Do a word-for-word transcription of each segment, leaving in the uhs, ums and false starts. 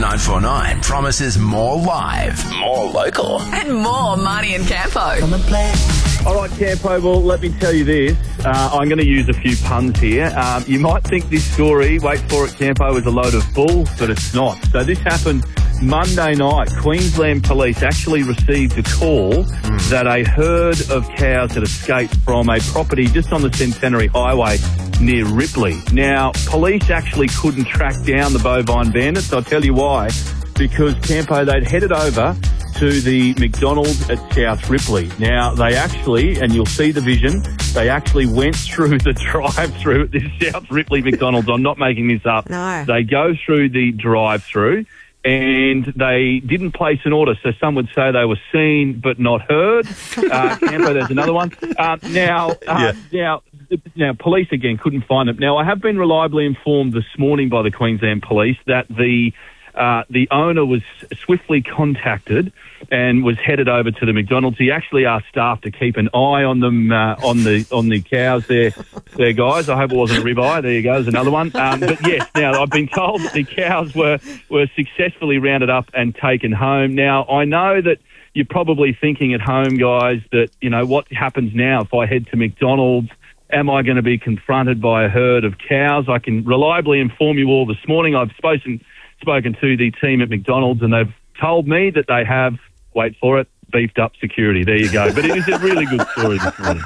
nine four nine promises more live, more local, and more Marnie and Campo. All right, Campo, well, let me tell you this. Uh, I'm going to use a few puns here. Um, you might think this story, wait for it, Campo, is a load of bull, but it's not. So this happened Monday night. Queensland Police actually received a call mm. that a herd of cows had escaped from a property just on the Centenary Highway near Ripley. Now, police actually couldn't track down the bovine bandits. I'll tell you why. Because, Campo, they'd headed over to the McDonald's at South Ripley. Now, they actually, and you'll see the vision, they actually went through the drive-through at this South Ripley McDonald's. I'm not making this up. No. They go through the drive-through and they didn't place an order. So some would say they were seen but not heard. Uh, Campo, there's another one. Uh, now, uh, yeah. now, now, police, again, couldn't find them. Now, I have been reliably informed this morning by the Queensland Police that the Uh, the owner was swiftly contacted and was headed over to the McDonald's. He actually asked staff to keep an eye on them, uh, on the on the cows there, there, guys. I hope it wasn't a ribeye. There you go, there's another one. Um, but yes, now I've been told that the cows were, were successfully rounded up and taken home. Now, I know that you're probably thinking at home, guys, that, you know, what happens now if I head to McDonald's? Am I going to be confronted by a herd of cows? I can reliably inform you all this morning. I've spoken... spoken to the team at McDonald's and they've told me that they have, wait for it, beefed up security. There you go. But it is a really good story this morning.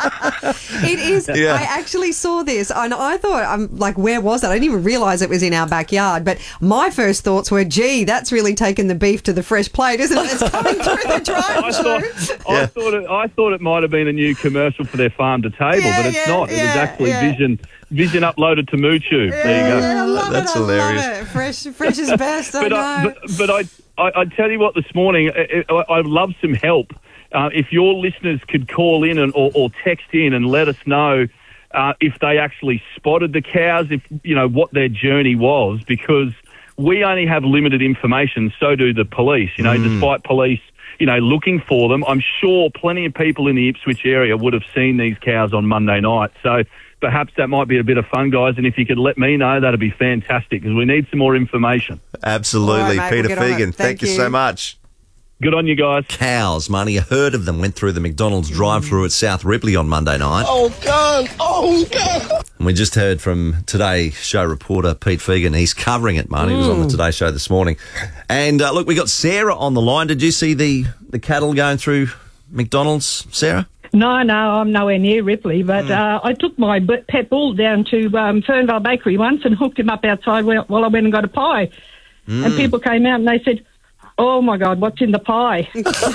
It is. Yeah. I actually saw this and I thought, I'm like, where was it? I didn't even realise it was in our backyard. But my first thoughts were, gee, that's really taken the beef to the fresh plate, isn't it? It's coming through the drive-through. I thought, I, Yeah. thought it, I thought it might have been a new commercial for their farm to table, Yeah, but it's yeah, not. It was yeah, actually yeah. Vision Vision uploaded to MooTube. There you go. Yeah, I love That's it, I hilarious. love it. Fresh, fresh is best, I But, know. I, but, but I, I, I tell you what, this morning, I, I, I'd love some help. Uh, if your listeners could call in and, or, or text in and let us know uh, if they actually spotted the cows, if you know what their journey was, because we only have limited information, so do the police. You know, Mm. despite police, you know, looking for them, I'm sure plenty of people in the Ipswich area would have seen these cows on Monday night. So perhaps that might be a bit of fun, guys, and if you could let me know, that'd be fantastic, because we need some more information. Absolutely. All right, mate, Peter we'll get on it. Fegan, thank, Thank you you. so much. Good on you guys. Cows, Marnie, a herd of them went through the McDonald's drive-through at South Ripley on Monday night. Oh, God. Oh, God. And we just heard from Today Show reporter Pete Fegan. He's covering it, Marnie. He was on the Today Show this morning. And, uh, look, we got Sarah on the line. Did you see the, the cattle going through McDonald's, Sarah? No, no, I'm nowhere near Ripley, but uh, I took my b- pet bull down to um, Fernvale Bakery once and hooked him up outside while while I went and got a pie. Mm. And people came out and they said, oh, my God, what's in the pie?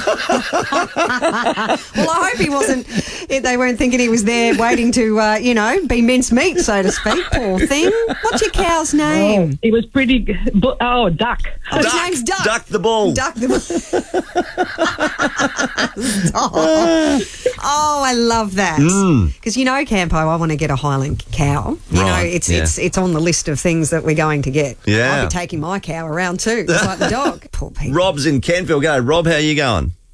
Well, I hope he wasn't, they weren't thinking he was there waiting to, uh, you know, be minced meat, so to speak. Poor thing. What's your cow's name? It was pretty, g- bu- oh, duck. Oh, his name's Duck. Duck the bull. Duck the oh. oh, I love that. Because, you know, Campo, I want to get a Highland cow. You Right, know, it's yeah. it's it's on the list of things that we're going to get. Yeah. I'll be taking my cow around too, just like the dog. Poor Pete. Rob's in Kentville. Go, Rob, how you going?